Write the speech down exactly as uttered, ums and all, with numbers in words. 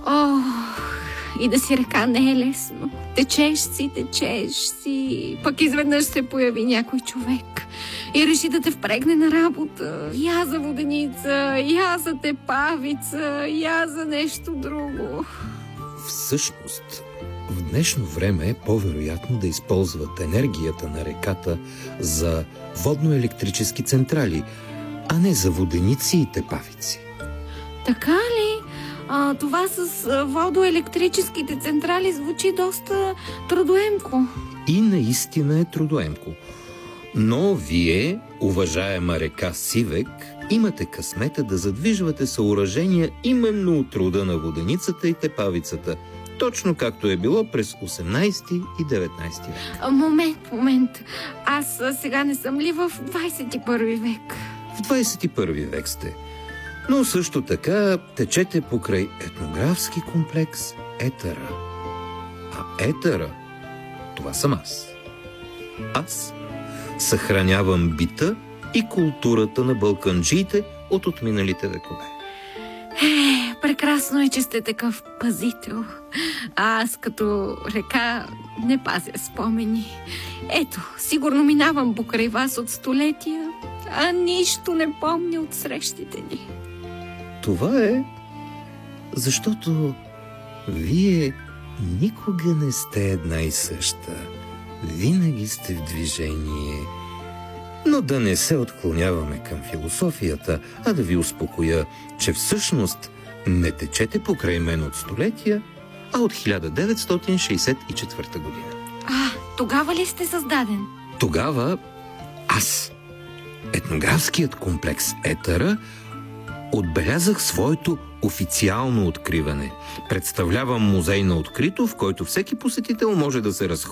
О, и да си река не е лесно. Течеш си, течеш си, пък изведнъж се появи някой човек и реши да те впрегне на работа. Я за воденица, я за тепавица, я за нещо друго. Всъщност, в днешно време е по-вероятно да използват енергията на реката за водно-електрически централи, а не за воденици и тепавици. Така ли? А, това с а, водоелектрическите централи звучи доста трудоемко. И наистина е трудоемко. Но вие, уважаема река Сивек, имате късмета да задвижвате съоръжения именно от рода на воденицата и тепавицата, точно както е било през осемнайсети и деветнайсети век. А, момент, момент. Аз а, сега не съм ли в двайсет и първи век? В двайсет и първи век сте. Но също така течете покрай етнографски комплекс Етъра. А Етъра, това съм аз. Аз съхранявам бита и културата на балканджиите от отминалите векове. Е, прекрасно е, че сте такъв пазител. А аз като река не пазя спомени. Ето, сигурно минавам покрай вас от столетия, а нищо не помня от срещите ни. Това е, защото вие никога не сте една и съща. Винаги сте в движение. Но да не се отклоняваме към философията, а да ви успокоя, че всъщност не течете покрай мен от столетия, а от хиляда деветстотин шейсет и четвърта година. А, тогава ли сте създаден? Тогава аз, етнографският комплекс Етъра, отбелязах своето официално откриване. Представлявам музей на открито, в който всеки посетител може да се разходи